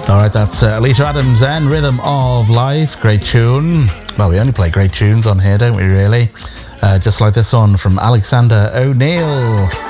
All right, that's Alicia Adams then, Rhythm of Life, great tune. Well, we only play great tunes on here, don't we, really? Just like this one from Alexander O'Neill.